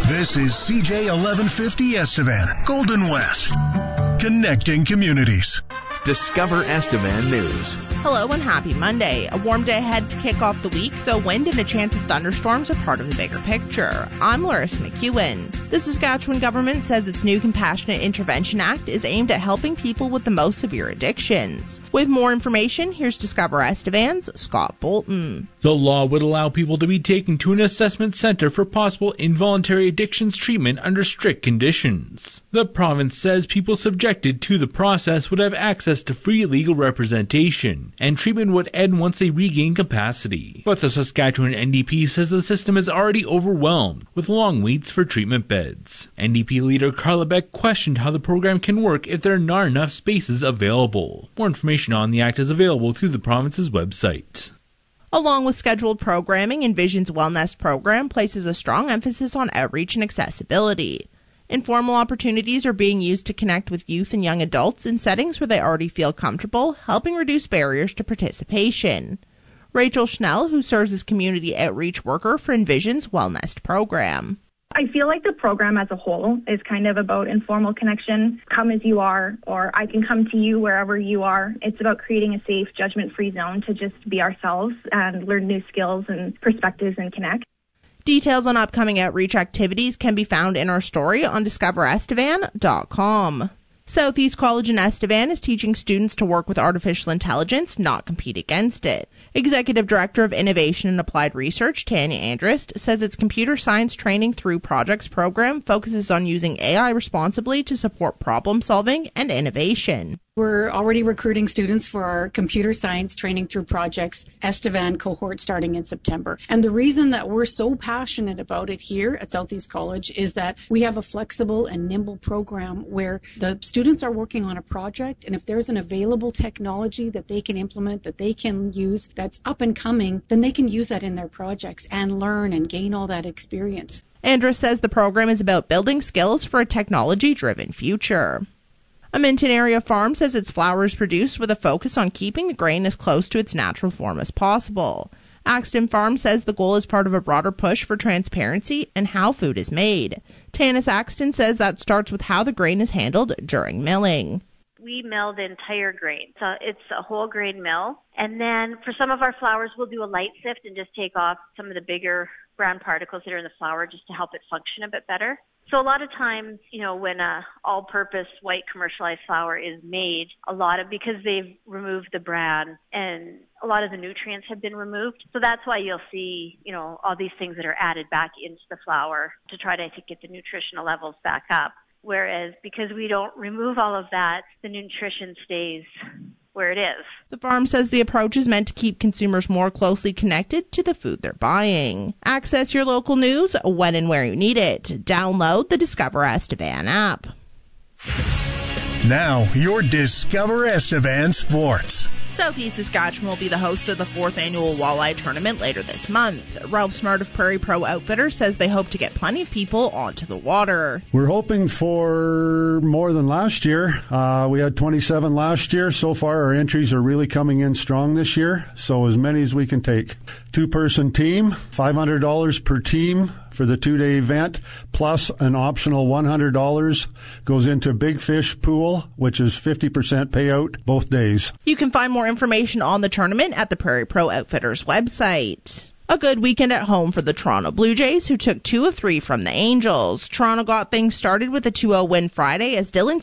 This is CJ 1150 Estevan, Golden West. Connecting communities. Discover Estevan News. Hello and happy Monday. A warm day ahead to kick off the week, though wind and a chance of thunderstorms are part of the bigger picture. I'm Larissa McEwen. The Saskatchewan government says its new Compassionate Intervention Act is aimed at helping people with the most severe addictions. With more information, here's Discover Estevan's Scott Bolton. The law would allow people to be taken to an assessment center for possible involuntary addictions treatment under strict conditions. The province says people subjected to the process would have access to free legal representation, and treatment would end once they regain capacity. But the Saskatchewan NDP says the system is already overwhelmed with long waits for treatment beds. NDP leader Carla Beck questioned how the program can work if there are not enough spaces available. More information on the act is available through the province's website. Along with scheduled programming, Envision's Wellnest program places a strong emphasis on outreach and accessibility. Informal opportunities are being used to connect with youth and young adults in settings where they already feel comfortable, helping reduce barriers to participation. Rachel Schnell, who serves as community outreach worker for Envision's Wellnest program. I feel like the program as a whole is kind of about informal connection. Come as you are, or I can come to you wherever you are. It's about creating a safe, judgment-free zone to just be ourselves and learn new skills and perspectives and connect. Details on upcoming outreach activities can be found in our story on discoverestevan.com. Southeast College in Estevan is teaching students to work with artificial intelligence, not compete against it. Executive Director of Innovation and Applied Research, Tanya Andrist, says its computer science training through projects program focuses on using AI responsibly to support problem solving and innovation. We're already recruiting students for our computer science training through projects Estevan cohort starting in September. And the reason that we're so passionate about it here at Southeast College is that we have a flexible and nimble program where the students are working on a project, and if there's an available technology that they can implement, that they can use, that's up and coming, then they can use that in their projects and learn and gain all that experience. Andrew says the program is about building skills for a technology-driven future. A Minton area farm says its flour is produced with a focus on keeping the grain as close to its natural form as possible. Axton Farm says the goal is part of a broader push for transparency in how food is made. Tanis Axton says that starts with how the grain is handled during milling. We mill the entire grain. So it's a whole grain mill. And then for some of our flours, we'll do a light sift and just take off some of the bigger brown particles that are in the flour just to help it function a bit better. So a lot of times, when a all-purpose white commercialized flour is made, because they've removed the bran and a lot of the nutrients have been removed. So that's why you'll see, all these things that are added back into the flour to try to get the nutritional levels back up. Whereas because we don't remove all of that, the nutrition stays where it is. The farm says the approach is meant to keep consumers more closely connected to the food they're buying. Access your local news when and where you need it. Download the Discover Estevan app. Now, your Discover Estevan Sports. Southeast Saskatchewan will be the host of the 4th annual Walleye Tournament later this month. Ralph Smart of Prairie Pro Outfitters says they hope to get plenty of people onto the water. We're hoping for more than last year. We had 27 last year. So far, our entries are really coming in strong this year, so as many as we can take. 2-person team, $500 per team for the 2-day event, plus an optional $100 goes into Big Fish Pool, which is 50% payout both days. You can find more information on the tournament at the Prairie Pro Outfitters website. A good weekend at home for the Toronto Blue Jays, who took 2 of 3 from the Angels. Toronto got things started with a 2-0 win Friday as Dylan